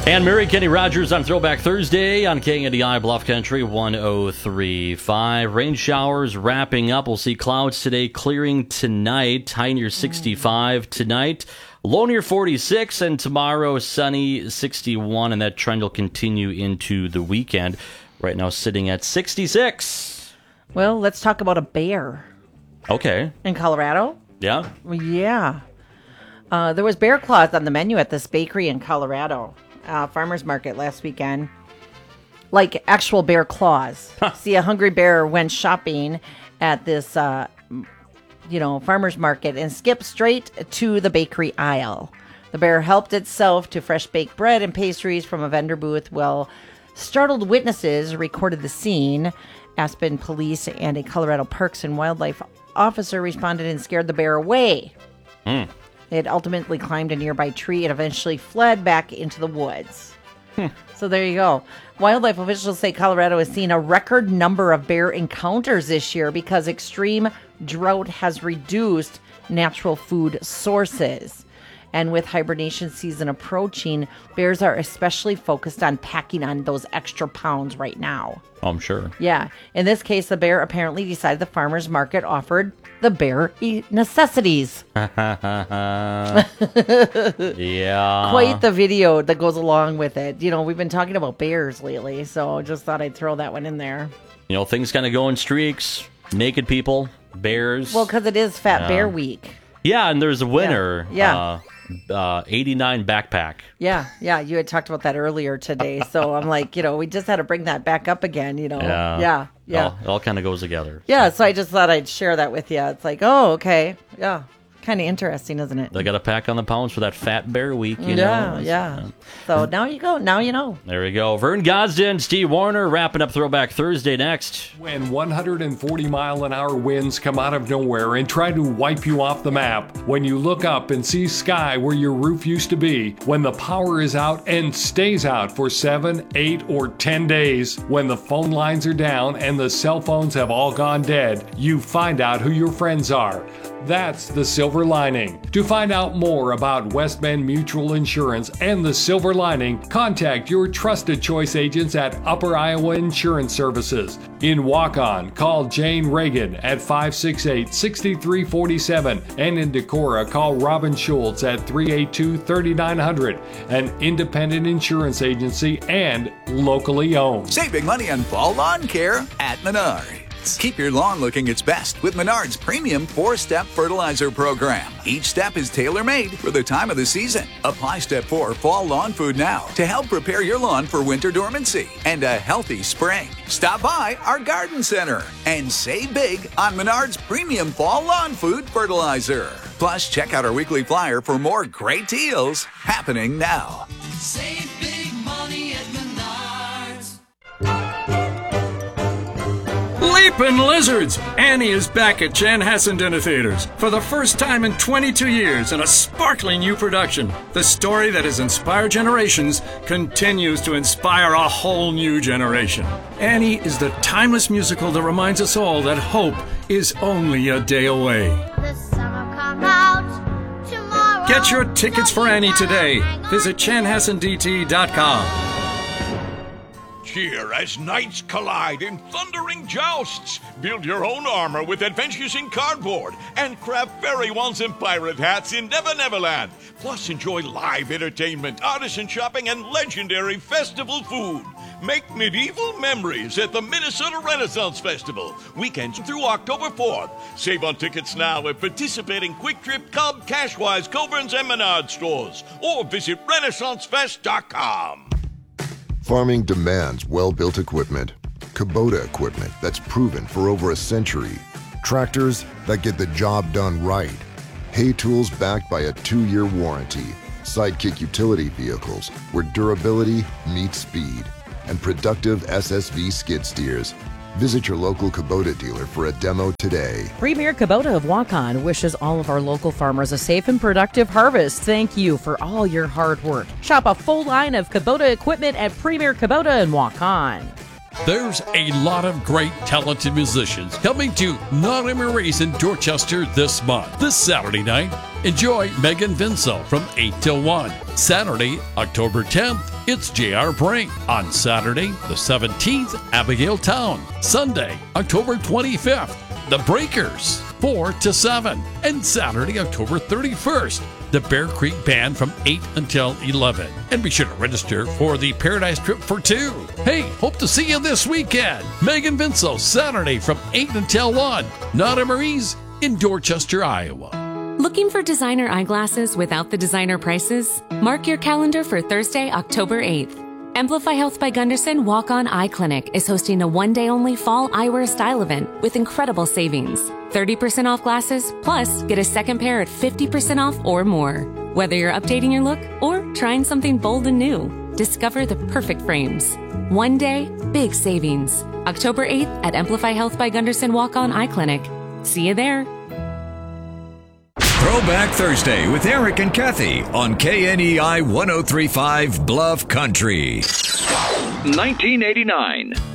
And Mary Kenny Rogers on Throwback Thursday on KNDI Bluff Country 103.5. Rain showers wrapping up. We'll see clouds today clearing tonight. High near 65 tonight. Low near 46, and tomorrow sunny 61, and that trend will continue into the weekend. Right now sitting at 66. Well, let's talk about a bear. Okay. In Colorado? Yeah? Yeah. There was bear claws on the menu at this bakery in Colorado. Farmer's market last weekend. Like actual bear claws. See, a hungry bear went shopping at this, farmer's market and skipped straight to the bakery aisle. The bear helped itself to fresh baked bread and pastries from a vendor booth. Well, startled witnesses recorded the scene. Aspen police and a Colorado Parks and Wildlife officer responded and scared the bear away. It ultimately climbed a nearby tree and eventually fled back into the woods. So there you go. Wildlife officials say Colorado has seen a record number of bear encounters this year because extreme drought has reduced natural food sources. And with hibernation season approaching, bears are especially focused on packing on those extra pounds right now. I'm sure. Yeah. In this case, the bear apparently decided the farmer's market offered the bear necessities. Yeah. Quite the video that goes along with it. You know, we've been talking about bears lately, so just thought I'd throw that one in there. You know, things kind of go in streaks. Naked people, bears. Well, because it is Fat Bear Week. Yeah, and there's a winner. Yeah. 89 backpack. Yeah, you had talked about that earlier today. So I'm like, we just had to bring that back up again, Yeah. It all kind of goes together. Yeah, so I just thought I'd share that with you. It's like, oh, okay. Yeah. Kind of interesting, isn't it? They got to pack on the pounds for that Fat Bear Week, Yeah. So now you go. Now you know. There we go. Vern Gosden, Steve Warner, wrapping up Throwback Thursday next. When 140-mile-an-hour winds come out of nowhere and try to wipe you off the map, when you look up and see sky where your roof used to be, when the power is out and stays out for 7, 8, or 10 days, when the phone lines are down and the cell phones have all gone dead, you find out who your friends are. That's the silver lining. To find out more about West Bend Mutual Insurance and the silver lining, contact your trusted choice agents at Upper Iowa Insurance Services. In Waukon, call Jane Reagan at 568-6347, and in Decorah, call Robin Schultz at 382-3900, an independent insurance agency and locally owned. Save big money on fall lawn care at Menards. Keep your lawn looking its best with Menards' premium 4-step fertilizer program. Each step is tailor-made for the time of the season. Apply Step 4 Fall Lawn Food now to help prepare your lawn for winter dormancy and a healthy spring. Stop by our garden center and save big on Menards' premium Fall Lawn Food fertilizer. Plus, check out our weekly flyer for more great deals happening now. Save big money at Menards. Leapin' Lizards! Annie is back at Chanhassen Dinner Theaters for the first time in 22 years in a sparkling new production. The story that has inspired generations continues to inspire a whole new generation. Annie is the timeless musical that reminds us all that hope is only a day away. The summer come out tomorrow. Get your tickets for Annie today. Visit chanhassendt.com. Cheer as knights collide in thundering jousts. Build your own armor with Adventures in Cardboard and craft fairy wands and pirate hats in Never Neverland. Plus, enjoy live entertainment, artisan shopping, and legendary festival food. Make medieval memories at the Minnesota Renaissance Festival, weekends through October 4th. Save on tickets now at participating Quick Trip, Cub, Cashwise, Coburn's, and Menard stores, or visit RenaissanceFest.com. Farming demands well-built equipment. Kubota equipment that's proven for over a century. Tractors that get the job done right. Hay tools backed by a 2-year warranty. Sidekick utility vehicles where durability meets speed. And productive SSV skid steers. Visit your local Kubota dealer for a demo today. Premier Kubota of Waukon wishes all of our local farmers a safe and productive harvest. Thank you for all your hard work. Shop a full line of Kubota equipment at Premier Kubota in Waukon. There's a lot of great talented musicians coming to Not Emery's in Dorchester this month. This Saturday night, enjoy Megan Vincel from 8 till 1. Saturday, October 10th, it's J.R. Brink. On Saturday, the 17th, Abigail Town. Sunday, October 25th, The Breakers, 4 to 7. And Saturday, October 31st, the Bear Creek Band from 8 until 11. And be sure to register for the Paradise Trip for 2. Hey, hope to see you this weekend. Megan Vincel, Saturday from 8 until 1. Not Emery's in Dorchester, Iowa. Looking for designer eyeglasses without the designer prices? Mark your calendar for Thursday, October 8th. Amplify Health by Gunderson Walk-On Eye Clinic is hosting a one-day-only fall eyewear style event with incredible savings. 30% off glasses, plus get a second pair at 50% off or more. Whether you're updating your look or trying something bold and new, discover the perfect frames. One day, big savings. October 8th at Amplify Health by Gunderson Walk-On Eye Clinic. See you there. Throwback Thursday with Eric and Kathy on KNEI 103.5 Bluff Country. 1989.